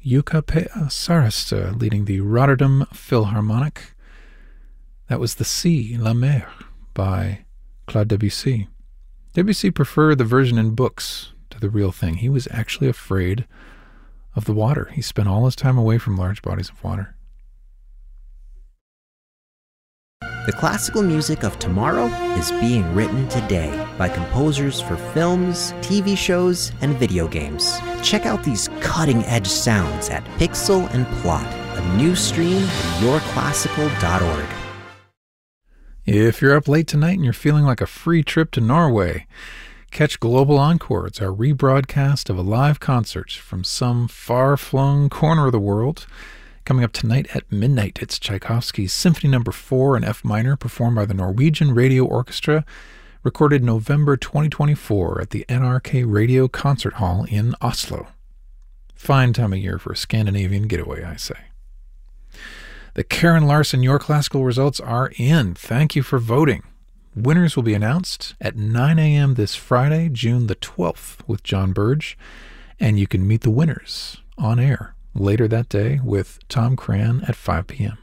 Jukka Pea Sarasta leading the Rotterdam Philharmonic. That was The Sea, La Mer, by Claude Debussy. Debussy preferred the version in books to the real thing. He was actually afraid of the water. He spent all his time away from large bodies of water. The classical music of tomorrow is being written today by composers for films, TV shows, and video games. Check out these cutting-edge sounds at Pixel and Plot, a new stream at yourclassical.org. If you're up late tonight and you're feeling like a free trip to Norway, catch Global Encore. It's our rebroadcast of a live concert from some far-flung corner of the world. Coming up tonight at midnight, it's Tchaikovsky's Symphony No. 4 in F minor, performed by the Norwegian Radio Orchestra, recorded November 2024 at the NRK Radio Concert Hall in Oslo. Fine time of year for a Scandinavian getaway, I say. The Karen Larson Your Classical results are in. Thank you for voting. Winners will be announced at 9 a.m. this Friday, June the 12th, with John Burge, and you can meet the winners on air later that day with Tom Cran at 5 p.m.